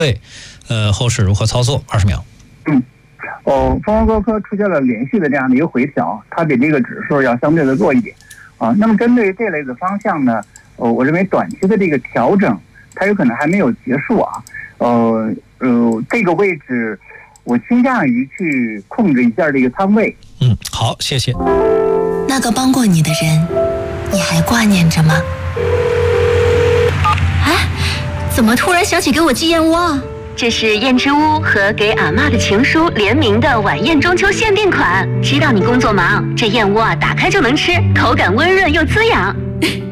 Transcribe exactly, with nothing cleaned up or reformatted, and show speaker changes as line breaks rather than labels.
对，呃，后市如何操作？二十秒。
嗯，哦，丰华高科出现了连续的这样的一个回调，它比这个指数要相对的弱一点啊。那么针对这类的方向呢，呃，我认为短期的这个调整，它有可能还没有结束啊。呃呃，这个位置，我倾向于去控制一下这个仓位。
嗯，好，谢谢。
那个帮过你的人，你还挂念着吗？
哎，怎么突然想起给我寄燕窝啊？
这是燕之屋和给阿嬷的情书联名的晚宴中秋限定款。知道你工作忙，这燕窝啊打开就能吃，口感温润又滋养。